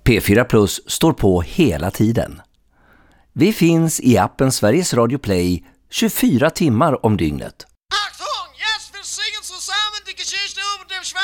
P4 Plus står på hela tiden. Vi finns i appen Sveriges Radio Play 24 timmar om dygnet.